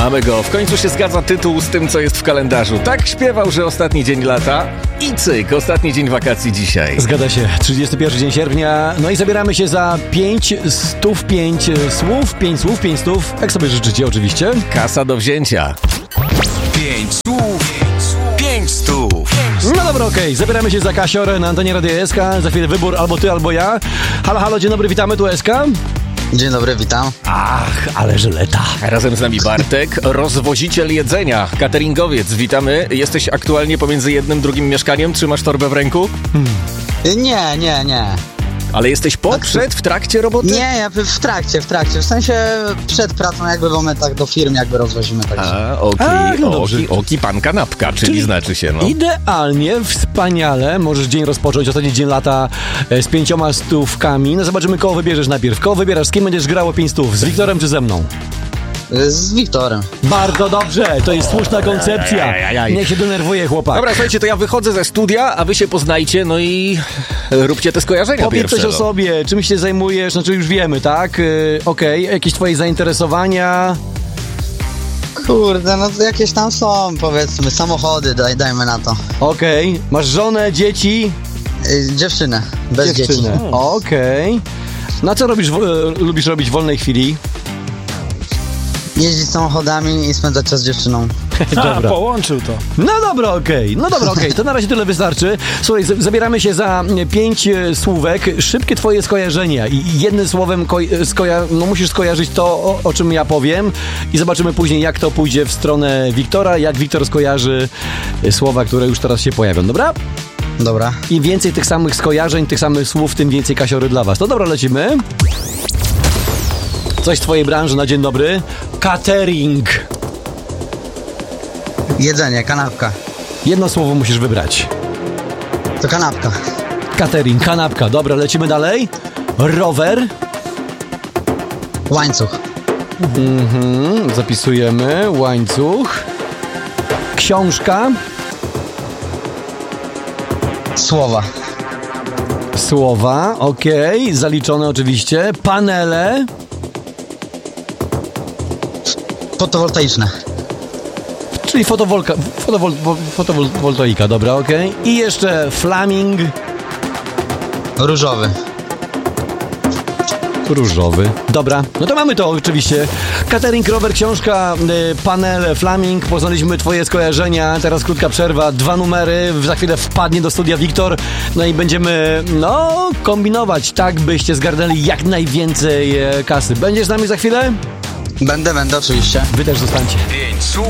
Mamy go. W końcu się zgadza tytuł z tym, co jest w kalendarzu. Tak śpiewał, że ostatni dzień lata i cyk, ostatni dzień wakacji dzisiaj. Zgadza się. 31 dzień sierpnia. No i zabieramy się za 5 stów, 5 słów, 5 słów, 5 stów. Jak sobie życzycie oczywiście. Kasa do wzięcia. 5 słów, 5 stów. No dobra, okej. Zabieramy się za Kasiorę na antenie Radia SK. Za chwilę wybór albo ty, albo ja. Halo, halo, dzień dobry, witamy, tu SK. Dzień dobry, witam. Ach, ale żyleta. Razem z nami Bartek, rozwoziciel jedzenia, cateringowiec. Witamy. Jesteś aktualnie pomiędzy jednym, drugim mieszkaniem. Trzymasz torbę w ręku? Nie. Ale jesteś przed, w trakcie roboty? Nie, ja w trakcie. W sensie przed pracą jakby w momentach do firmy jakby rozwozimy. Także. Oki, pan kanapka, czyli znaczy się, no. Idealnie, wspaniale. Możesz dzień rozpocząć, ostatni dzień lata z 5 stówkami. No zobaczymy, kogo wybierzesz najpierw. Kogo wybierasz? Z kim będziesz grało 5 stów? Z Wiktorem czy ze mną? Z Wiktorem. Bardzo dobrze, to jest słuszna koncepcja. Niech się denerwuje chłopak. Dobra, słuchajcie, to ja wychodzę ze studia, a wy się poznajcie, no i róbcie te skojarzenia. Powiedz pierwsze. coś o sobie, czym się zajmujesz, znaczy już wiemy, tak? Okej, jakieś twoje zainteresowania? Kurde, no to jakieś tam są, powiedzmy, samochody, dajmy na to. Okej, masz żonę, dzieci? Dziewczynę, bez dzieci. Okej. No co lubisz robić w wolnej chwili? Jeździć samochodami i spędzać czas z dziewczyną. Dobra. Połączył to. No dobra, okej, to na razie tyle wystarczy. Słuchaj, zabieramy się za 5 słówek, szybkie twoje skojarzenia i jednym słowem musisz skojarzyć to, o czym ja powiem i zobaczymy później, jak to pójdzie w stronę Wiktora, jak Wiktor skojarzy słowa, które już teraz się pojawią, dobra? Dobra. Im więcej tych samych skojarzeń, tych samych słów, tym więcej kasiory dla was. To dobra, lecimy. Coś z twojej branży na dzień dobry. Catering. Jedzenie, kanapka. Jedno słowo musisz wybrać. To kanapka. Catering, kanapka. Dobra, lecimy dalej. Rower. Łańcuch. Zapisujemy. Łańcuch. Książka. Słowa, okej. Zaliczone oczywiście. Panele. Fotowoltaiczne. Czyli fotowoltaika, dobra, okej. I jeszcze flaming. Różowy. Dobra, no to mamy to oczywiście. Catering, rower, książka, panel, flaming. Poznaliśmy twoje skojarzenia. Teraz krótka przerwa, 2 numery. Za chwilę wpadnie do studia Wiktor. No i będziemy, kombinować tak, byście zgarnęli jak najwięcej kasy. Będziesz z nami za chwilę? Będę, oczywiście. Wy też zostańcie. 5 słów,